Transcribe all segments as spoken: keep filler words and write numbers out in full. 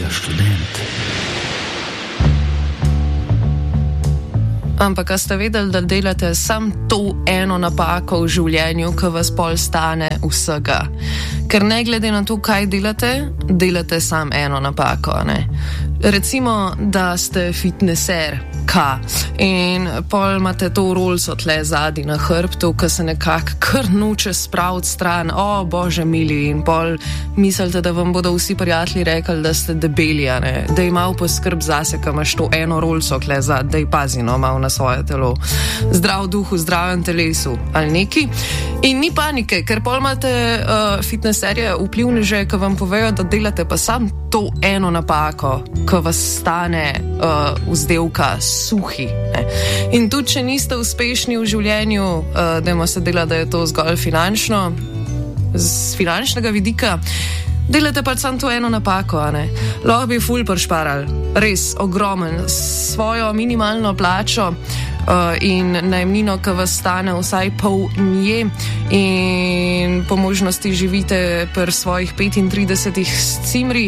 Radio Študent. Ampak, a ste vedeli, da delate sam to eno napako v življenju, ki vas pol stane vsega? Ker ne glede na to, kaj delate, delate sam eno napako, ne? Recimo, da ste fitneser, ka, in pol imate to rolco tle zadnji na hrbtu, ki se nekako kar noče spraviti stran, o bože mili, in pol mislite, da vam bodo vsi prijatelji rekli, da ste debeli, a ne? Da imajo poskrb zase, ka imaš to eno rolco tle zadnji, da je pazino malo na svoje telo. Zdrav duh v zdravem telesu, ali neki. In ni panike, ker pol imate uh, fitneserje vplivneže, ki vam povejo, da delate pa sam to eno napako, ki vas stane uh, vzdevka suhi. Ne? In tudi, če niste uspešni v življenju, uh, dajmo se delati, da je to zgolj finančno, z finančnega vidika, delate pač samo to eno napako, a ne? Lahko bi ful pršparali, res ogromen, svojo minimalno plačo uh, in najemnino, ki vas stane vsaj pol nje, in po možnosti živite pri svojih petintridesetih s cimri.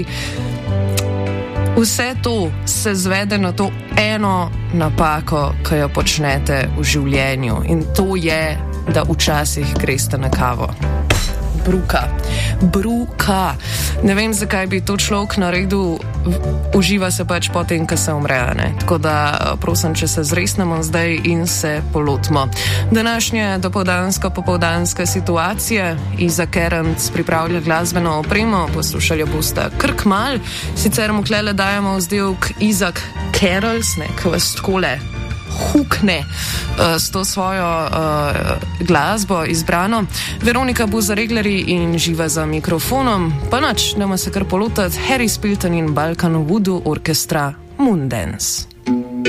Vse to se zvede na to eno napako, ki jo počnete v življenju, in to je, da včasih greste na kavo. Bruka. Bruka. Ne vem, zakaj bi to človek naredil, uživa se pač potem, ko se umre, ne? Tako da prosim, če se zresnemo zdaj in se polotimo. Današnje dopoldansko-popoldanske situacije Iza Kerenc pripravlja glasbeno opremo, poslušali boste kar kmalu, sicer mu klele dajemo vzdevk Izak Kerels, ne, ki vas takole hukne uh, s to svojo uh, glasbo izbrano. Veronika Buza-Reglerji in živa za mikrofonom, pa nač, nema se kar polutati, Harry Spilton in Balkan Voodoo orkestra Moondance.